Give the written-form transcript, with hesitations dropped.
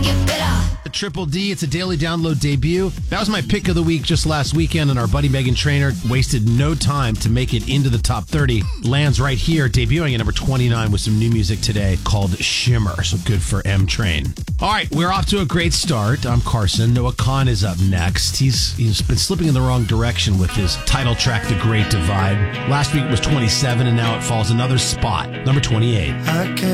The Triple D, it's a daily download debut. That was my pick of the week just last weekend, and our buddy Megan Trainor wasted no time to make it into the top 30. Lands right here, debuting at number 29 with some new music today called Shimmer. So good for M Train. All right, we're off to a great start. I'm Carson. Noah Khan is up next. He's been slipping in the wrong direction with his title track, The Great Divide. Last week was 27, and now it falls another spot, number 28. I can't